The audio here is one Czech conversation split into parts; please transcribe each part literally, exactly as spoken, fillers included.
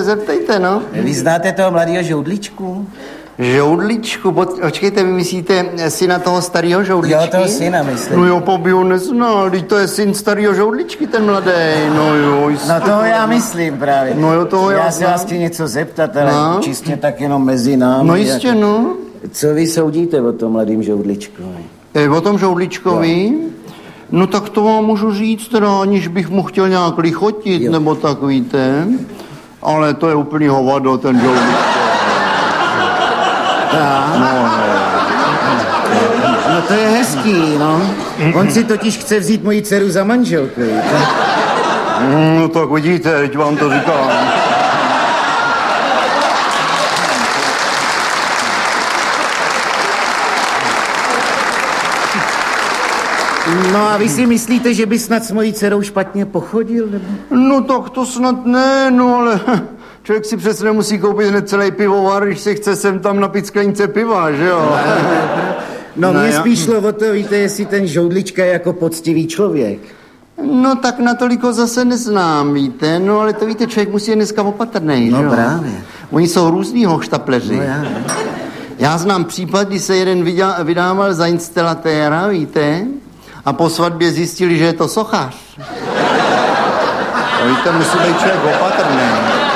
zeptejte, no. Vy znáte toho mladého Žoudličku? Žoudličku, počkejte, vy myslíte syna toho starého Žoudličky? Jo, toho syna myslím. No jo, Bobby ho neznal, teď to je syn starého Žoudličky, ten mladý, no jo. Jistě. No toho já myslím právě. No jo, toho já Já se vás chci něco zeptat, ale no. čistě tak jenom mezi námi. No jistě, jako... no. Co vy soudíte o tom mladým Žoudličkovi? E, o tom Žoudličkovi? Jo. No tak to vám můžu říct, teda, aniž bych mu chtěl nějak lichotit, jo. nebo tak, víte. Ale to je úplný hovado, ten Žoudličko. No, no. no to je hezký, no. On si totiž chce vzít moji dceru za manželku. No tak vidíte, teď vám to říkám. No a vy si myslíte, že by snad s mojí dcerou špatně pochodil? Nebo? No tak to snad ne, no ale... Člověk si přece nemusí koupit hned celý pivovar, když se chce sem tam napít sklenice piva, že jo? No, no mě já... spíš šlo o to, víte, jestli ten Žoudlička je jako poctivý člověk. No tak natoliko zase neznám, víte, no ale to víte, člověk musí je dneska opatrnej, no, že jo? No právě. Oni jsou různý hoštapleři. No já. Já znám případ, kdy se jeden vydával za instalatéra, víte, a po svatbě zjistili, že je to sochař. No, víte, musí být člověk opatrný.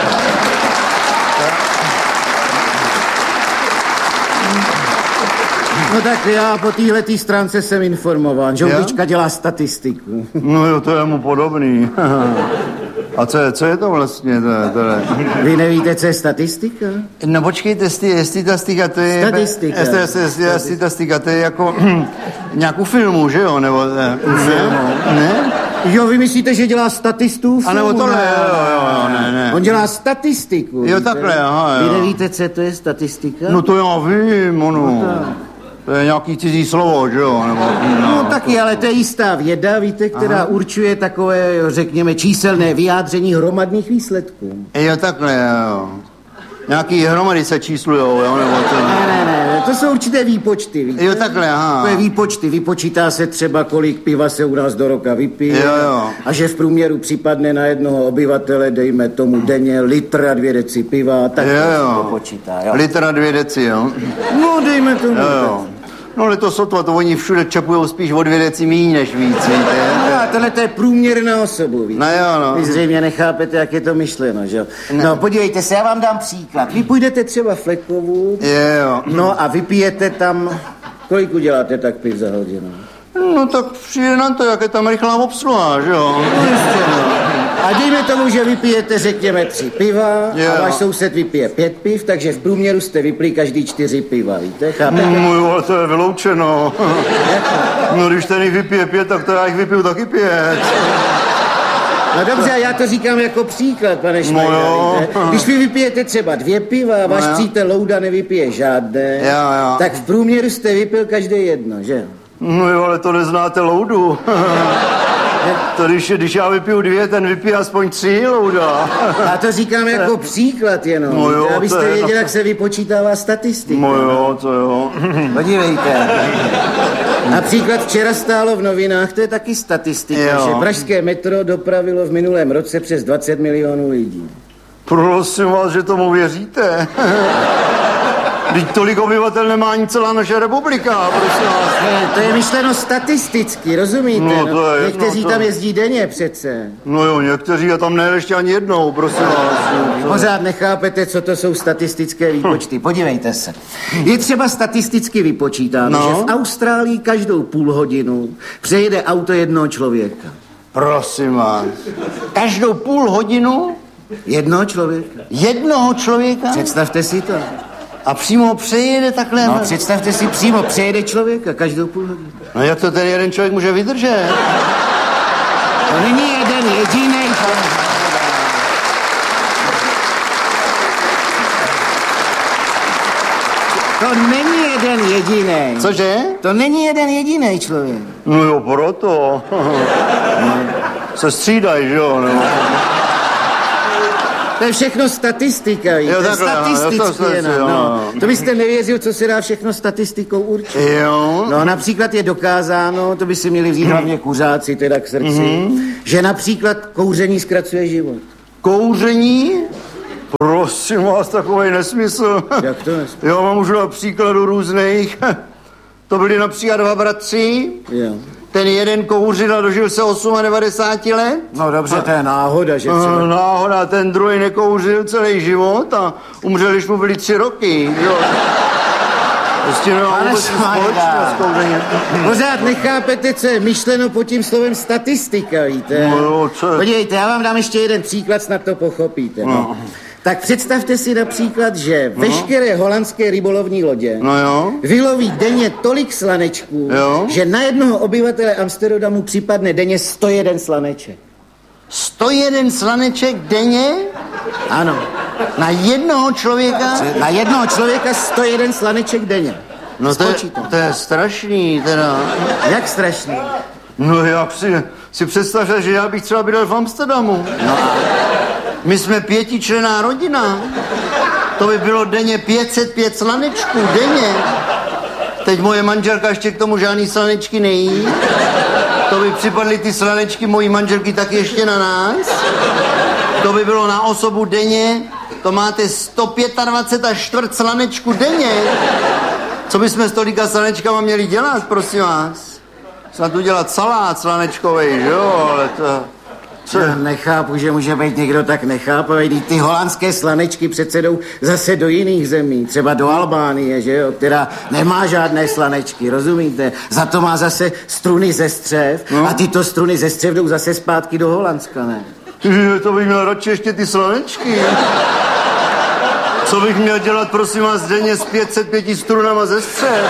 No tak já po téhletý stránce jsem informován. Žoudlička dělá statistiku. No jo, to je mu podobný. A co je, co je to vlastně? To, to je... Vy nevíte, co je statistika? No počkejte, statistika, to je... Statistika. Statistika, to je jako nějakou filmu, že jo? Nebo u filmu, ne? Jo, vy myslíte, že dělá statistu? A nebo tohle, jo, jo, jo, ne, ne. On dělá statistiku. Jo, takhle, aha, jo. Vy nevíte, co to je statistika? No to já vím, ono. No to je nějaký cizí slovo, že jo? Nebo, no, no taky, ale to je jistá věda, víte, která aha. určuje takové, řekněme, číselné vyjádření hromadných výsledků. Jo, takhle, jo. Nějaký hromady se číslujou, jo? Nebo to... Ne, ne, ne, to jsou určité výpočty, víte? Jo, takhle, aha. To je výpočty, vypočítá se třeba, kolik piva se u nás do roka vypije. Jo, jo. A že v průměru připadne na jednoho obyvatele, dejme tomu denně, litr a dvě deci piva, tak jo, jo. to počítá, jo? Litr a dvě deci, jo? No, dejme tomu. Jo, jo. No ale to sotva, to oni všude čapujou spíš o dvě deci míň než víc, víte? No a tohle to je průměr na osobu, víte? No jo, no. Vy zřejmě nechápete, jak je to myšleno, že jo? No. no podívejte se, já vám dám příklad. Vy půjdete třeba Flekovu, jo. No a vypijete tam, kolik uděláte tak piv za hodinu? No tak přijde na to, jak je tam rychlá obsluha, že jo? No jistě, no. A dejme tomu, že vypijete, řekněme, tři piva jo. A váš soused vypije pět piv, takže v průměru jste vypili každý čtyři piva, víte? Chápete? No jo, ale to je vyloučeno. No když ten jich vypije pět, tak to já jich vypiju taky pět. No dobře, já to říkám jako příklad, pane Šmajda, no víte? Když vy vypijete třeba dvě piva a váš no přítel Louda nevypije žádné, jo, jo. tak v průměru jste vypil každý jedno, že? No jo, ale to neznáte Loudu. To když, když já vypiju dvě, ten vypije aspoň tři, Louda. A to říkám jako příklad jenom. No jo, abyste věděli, jak se vypočítává statistika. No jo, to jo. Podívejte. Například včera stálo v novinách, to je taky statistika, jo. Že pražské metro dopravilo v minulém roce přes dvacet milionů lidí. Prosím vás, že tomu věříte. Vždyť tolik obyvatel nemá ani celá naše republika, prosím vás. Ne, to je myšleno statisticky, rozumíte? No, to je někteří jedno, tam to... jezdí denně přece. No jo, někteří a tam nejde ještě ani jednou, prosím vás. Pořád nechápete, co to jsou statistické výpočty. Podívejte se. Je třeba statisticky vypočítáno, no? Že v Austrálii každou půl hodinu přejede auto jednoho člověka. Prosím vás. Každou půl hodinu? Jednoho člověka. Jednoho člověka? Představte si to. A přímo přejede takhle? No, představte si, přímo přejede člověka každou půl hodinu. No jak to ten jeden člověk může vydržet? To není jeden jediný. To není jeden jediný. Cože? To není jeden jediný člověk. No jo, proto. Se střídají, že jo? Nebo... To je všechno statistika, víte? Jo, takhle, statisticky jo, jenom, jo. no. To byste nevěřil, co se dá všechno statistikou určit. Jo. No například je dokázáno, to by si měli vzít hlavně kuřáci teda k srdci, mm-hmm. že například kouření zkracuje život. Kouření? Prosím vás, takovej nesmysl. Jak to nesmysl? Já vám můžu dát příkladu různých. To byli například dva bratři. Jo. Ten jeden kouřil a dožil se devadesát osm let. No dobře, to je náhoda, že třeba... Náhoda, ten druhý nekouřil celý život a umřel, když mu byly tři roky. Jo. Prostě nemám vůbec společnost s kouřením. Pořád nechápete, co je myšleno pod tím slovem statistika, víte? No jo, co? Podívejte, já vám dám ještě jeden příklad, snad to pochopíte. No. No. Tak představte si například, že no. veškeré holandské rybolovní lodě no jo. vyloví denně tolik slanečků, jo. že na jednoho obyvatele Amsterdamu připadne denně sto jeden slaneček. sto jeden slaneček denně? Ano. Na jednoho člověka? Na jednoho člověka sto jeden slaneček denně. No to je, to je strašný teda. Jak strašný? No jak si, si představte, že já bych třeba bydlel v Amsterdamu. No a... My jsme pětičlenná rodina. To by bylo denně pět set pět slanečků, denně. Teď moje manželka ještě k tomu žádný slanečky nejí. To by připadly ty slanečky mojí manželky tak ještě na nás. To by bylo na osobu denně. To máte sto dvacet pět a čtvrt slanečku denně. Co bychom s tolika slanečkama měli dělat, prosím vás? Snad udělat salát slanečkovej, že jo, ale to... Co? Já nechápu, že může být někdo tak nechápavý. Ty holandské slanečky přece jdou zase do jiných zemí, třeba do Albánie, že jo, která nemá žádné slanečky, rozumíte? Za to má zase struny ze střev no. a tyto struny ze střev jdou zase zpátky do Holandska, ne? To bych měl radši ještě ty slanečky. Co bych měl dělat, prosím vás, denně s pět set pět strunama ze střev?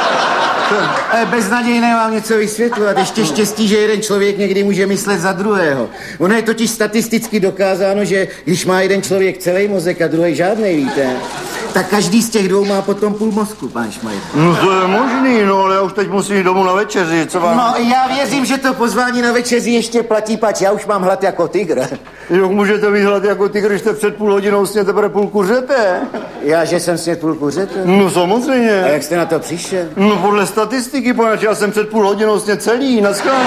Beznadějné vám něco vysvětlovat. Ještě štěstí, že jeden člověk někdy může myslet za druhého. Ono je totiž statisticky dokázáno, že když má jeden člověk celý mozek a druhý žádnej, víte, tak každý z těch dvou má potom půl mozku, pán Šmajt. No to je možný, no ale já už teď musím jít domů na večeři, co vám... No já věřím, že to pozvání na večeři ještě platí, pač já už mám hlad jako tygr. Jak můžete mít hlad jako tygr, když jste před půl hodinou sněte teprve půl kuřete? Já, že jsem snět půl kuřete? No samozřejmě. A jak jste na to přišel? No podle statistiky, poněvadž já jsem před půl hodinou snět celý, naschledanou.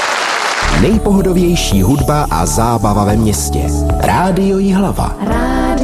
Nejpohodovější hudba a zábava ve městě. Rádio Jihlava.